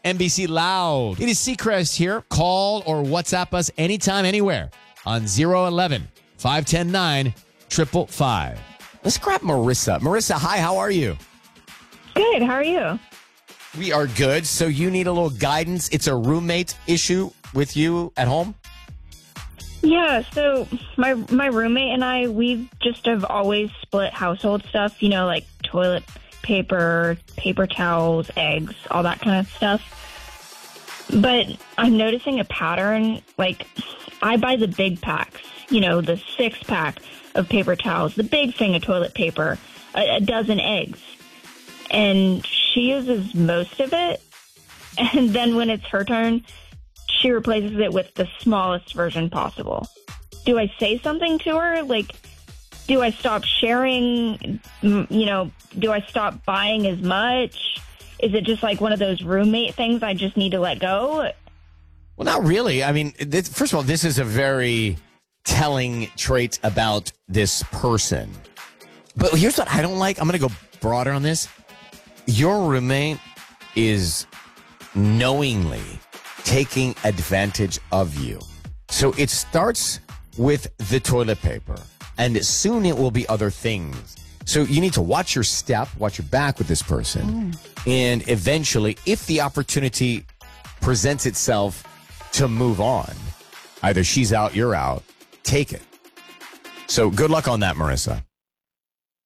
NBC Loud. It is Seacrest here. Call or WhatsApp us anytime, anywhere on 011-510-955. Let's grab Marissa. Marissa, hi, how are you? Good. How are you? We are good. So you need a little guidance. It's a roommate issue with you at home? Yeah. So my roommate and I, we just have always split household stuff. You know, like toilet paper, paper towels, eggs, all that kind of stuff. But I'm noticing a pattern. Like, I buy the big packs. You know, the 6-pack of paper towels, the big thing of toilet paper, a dozen eggs. And she uses most of it. And then when it's her turn, she replaces it with the smallest version possible. Do I say something to her? Like, do I stop sharing? You know, do I stop buying as much? Is it just like one of those roommate things I just need to let go? Well, not really. I mean, first of all, this is a very telling trait about this person. But here's what I don't like. I'm going to go broader on this. Your roommate is knowingly taking advantage of you. So it starts with the toilet paper, and soon it will be other things. So you need to watch your step, watch your back with this person. And eventually, if the opportunity presents itself to move on, either she's out, you're out, take it. So good luck on that, Marissa.